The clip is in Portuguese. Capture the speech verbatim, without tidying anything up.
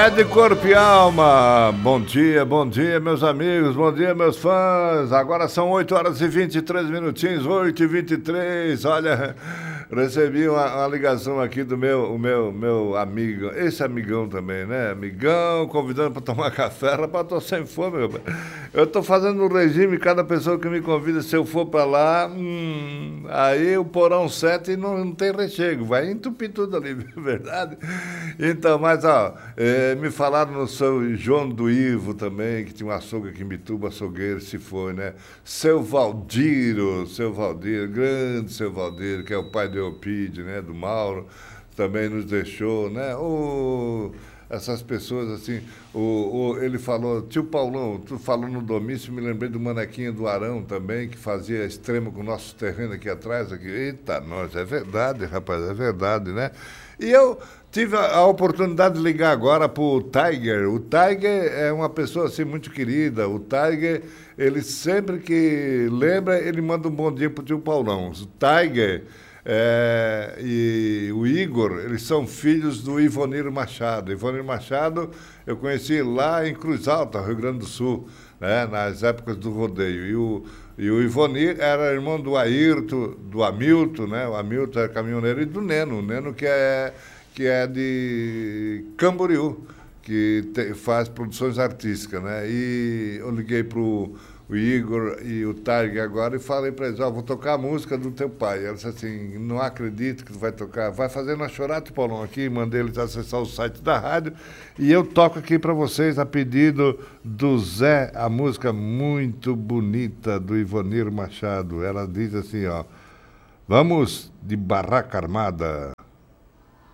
É de corpo e alma. Bom dia, bom dia, meus amigos, bom dia, meus fãs. Agora são oito horas e vinte e três minutinhos, oito e vinte e três. Olha, recebi uma, uma ligação aqui do meu, o meu, meu amigo, esse amigão também, né? Amigão, convidando para tomar café. Rapaz, eu tô sem fome, rapaz. Eu tô fazendo um regime, cada pessoa que me convida, se eu for para lá, hum, aí o porão sete não, não tem recheio, vai entupir tudo ali, verdade? Então, mas ó, é, me falaram no seu João do Ivo também, que tinha um açougue aqui em Bituba, açougueiro, se foi, né? Seu Valdiro, seu Valdiro, grande seu Valdiro, que é o pai do Eupídio, né? Do Mauro, também nos deixou, né? O, essas pessoas assim, o, o, ele falou, tio Paulão, tu falou no domício, me lembrei do Manequinho do Arão também, que fazia extremo com o nosso terreno aqui atrás, aqui. Eita, nós, é verdade, rapaz, é verdade, né? E eu tive a, a oportunidade de ligar agora para o Tiger. O Tiger é uma pessoa assim muito querida. O Tiger, ele sempre que lembra, ele manda um bom dia para o tio Paulão. O Tiger é, e o Igor, eles são filhos do Ivonir Machado. Ivonir Machado eu conheci lá em Cruz Alta, Rio Grande do Sul, né, nas épocas do rodeio. E o E o Ivonir era irmão do Ayrton, do Hamilton, né? O Hamilton era caminhoneiro, e do Neno, o Neno que é, que é de Camboriú, que te, faz produções artísticas, né? E eu liguei para o Igor e o Tiger agora e falei para eles, ó, oh, vou tocar a música do teu pai. Eles disse assim, não acredito que tu vai tocar, vai fazer nós chorar, tio Paulão, aqui, mandei eles acessar o site da rádio, e eu toco aqui para vocês, a pedido do Zé, a música muito bonita do Ivonir Machado. Ela diz assim, ó, vamos de Barraca Armada.